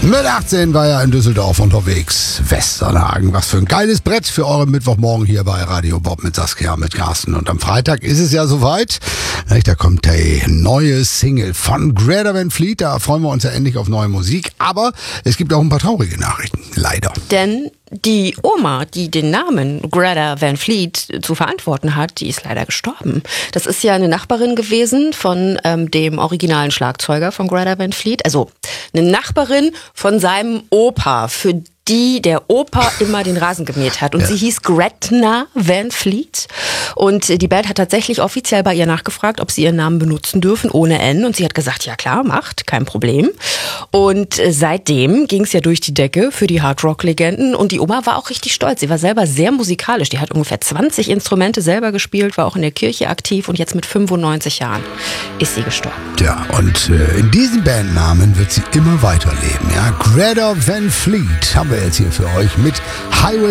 Mit 18 war er in Düsseldorf unterwegs. Westernhagen, was für ein geiles Brett für euren Mittwochmorgen hier bei Radio Bob mit Saskia, mit Carsten. Und am Freitag ist es ja soweit. Da kommt die neue Single von Greta Van Fleet. Da freuen wir uns ja endlich auf neue Musik. Aber es gibt auch ein paar traurige Nachrichten, leider. Denn die Oma, die den Namen Greta Van Fleet zu verantworten hat, die ist leider gestorben. Das ist ja eine Nachbarin gewesen von dem originalen Schlagzeuger von Greta Van Fleet. Also eine Nachbarin von seinem Opa, für die der Opa immer den Rasen gemäht hat. Und sie hieß Gretna Van Fleet. Und die Band hat tatsächlich offiziell bei ihr nachgefragt, ob sie ihren Namen benutzen dürfen, ohne N. Und sie hat gesagt, ja klar, macht, kein Problem. Und seitdem ging es ja durch die Decke für die Hardrock-Legenden. Und die Oma war auch richtig stolz. Sie war selber sehr musikalisch. Die hat ungefähr 20 Instrumente selber gespielt, war auch in der Kirche aktiv. Und jetzt mit 95 Jahren ist sie gestorben. Ja, und in diesem Bandnamen wird sie immer weiterleben. Ja? Greta Van Fleet haben wir jetzt hier für euch mit Highway